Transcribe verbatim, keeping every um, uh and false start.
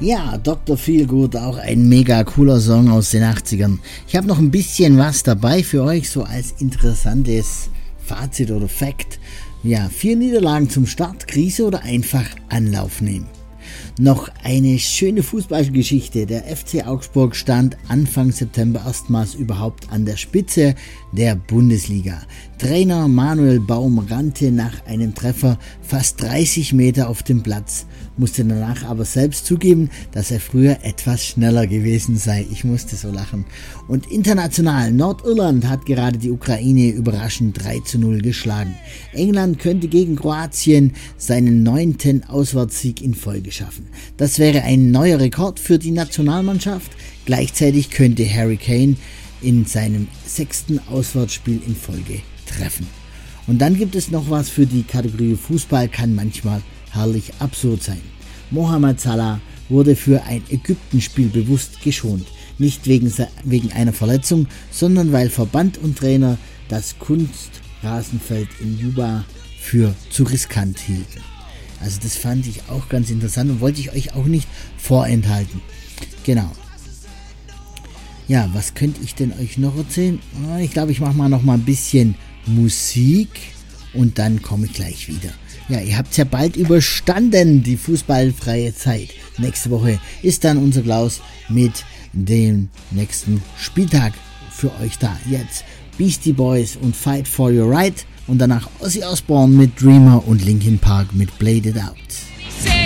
Ja, Doktor Feelgood, auch ein mega cooler Song aus den achtzigern. Ich habe noch ein bisschen was dabei für euch, so als interessantes Fazit oder Fact. Ja, vier Niederlagen zum Start, Krise oder einfach Anlauf nehmen. Noch eine schöne Fußballgeschichte. Der F C Augsburg stand Anfang September erstmals überhaupt an der Spitze der Bundesliga. Trainer Manuel Baum rannte nach einem Treffer fast dreißig Meter auf den Platz, musste danach aber selbst zugeben, dass er früher etwas schneller gewesen sei. Ich musste so lachen. Und international, Nordirland hat gerade die Ukraine überraschend drei zu null geschlagen. England könnte gegen Kroatien seinen neunten Auswärtssieg in Folge schaffen. Das wäre ein neuer Rekord für die Nationalmannschaft. Gleichzeitig könnte Harry Kane in seinem sechsten Auswärtsspiel in Folge treffen. Und dann gibt es noch was für die Kategorie Fußball kann manchmal herrlich absurd sein. Mohamed Salah wurde für ein Ägyptenspiel bewusst geschont. Nicht wegen, wegen einer Verletzung, sondern weil Verband und Trainer das Kunstrasenfeld in Juba für zu riskant hielten. Also das fand ich auch ganz interessant und wollte ich euch auch nicht vorenthalten. Genau. Ja, was könnte ich denn euch noch erzählen? Ich glaube, ich mache mal noch mal ein bisschen Musik und dann komme ich gleich wieder. Ja, ihr habt es ja bald überstanden, die fußballfreie Zeit. Nächste Woche ist dann unser Klaus mit dem nächsten Spieltag für euch da. Jetzt Beastie Boys und Fight for Your Right und danach Ozzy Osbourne mit Dreamer und Linkin Park mit Blade It Out.